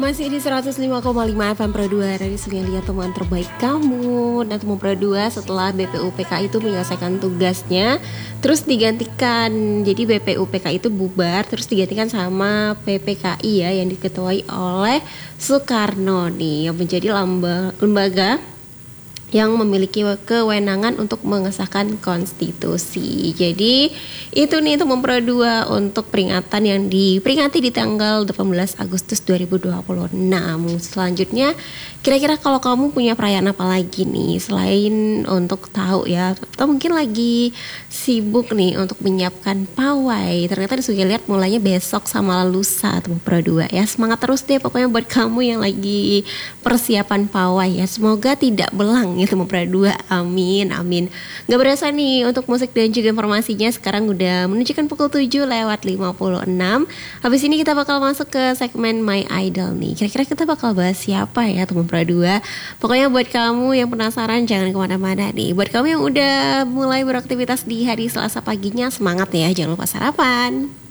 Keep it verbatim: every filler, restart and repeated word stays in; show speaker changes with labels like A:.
A: masih di seratus lima koma lima F M Pro dua dari Lihat teman terbaik kamu. Dan teman Pro dua setelah B P U P K itu menyelesaikan tugasnya terus digantikan. Jadi B P U P K itu bubar terus digantikan sama P P K I ya, yang diketuai oleh Soekarno nih, yang menjadi lamba, lembaga yang memiliki kewenangan untuk mengesahkan konstitusi. Jadi itu nih teman Pro dua untuk peringatan yang diperingati di tanggal delapan belas Agustus dua ribu dua puluh enam. Selanjutnya, kira-kira kalau kamu punya perayaan apa lagi nih selain untuk tahu ya, atau mungkin lagi sibuk nih untuk menyiapkan pawai. Ternyata disuruh lihat mulainya besok sama lusa teman Pro dua ya. Semangat terus deh pokoknya buat kamu yang lagi persiapan pawai ya. Semoga tidak belang ya teman Pro dua, amin amin. Gak berasa nih untuk musik dan juga informasinya sekarang udah menunjukkan pukul tujuh lewat lima puluh enam. Habis ini kita bakal masuk ke segmen My Idol nih. Kira-kira kita bakal bahas siapa ya teman Pro dua. Pokoknya buat kamu yang penasaran jangan kemana-mana nih. Buat kamu yang udah mulai beraktivitas di hari Selasa paginya, semangat ya, jangan lupa sarapan.